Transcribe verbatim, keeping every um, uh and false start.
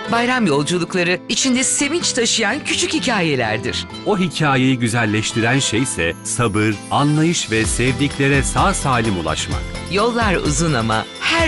Bayram yolculukları içinde sevinç taşıyan küçük hikayelerdir. O hikayeyi güzelleştiren şeyse sabır, anlayış ve sevdiklere sağ salim ulaşmak. Yollar uzun ama her